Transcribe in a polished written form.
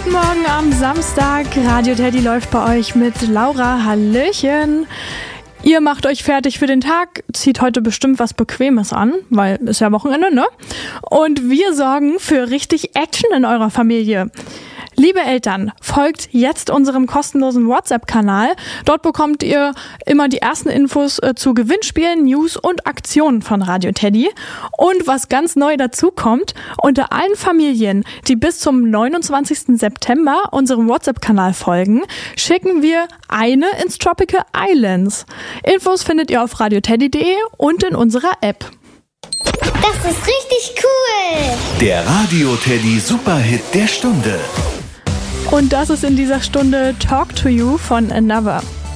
Guten Morgen am Samstag. Radio Teddy läuft bei euch mit Laura. Hallöchen. Ihr macht euch fertig für den Tag, zieht heute bestimmt was Bequemes an, weil ist ja Wochenende, ne? Und wir sorgen für richtig Action in eurer Familie. Liebe Eltern, folgt jetzt unserem kostenlosen WhatsApp-Kanal. Dort bekommt ihr immer die ersten Infos zu Gewinnspielen, News und Aktionen von Radio Teddy. Und was ganz neu dazu kommt, unter allen Familien, die bis zum 29. September unserem WhatsApp-Kanal folgen, schicken wir eine ins Tropical Islands. Infos findet ihr auf radioteddy.de und in unserer App. Das ist richtig cool! Der Radio Teddy Superhit der Stunde. Und das ist in dieser Stunde Talk to You von Another.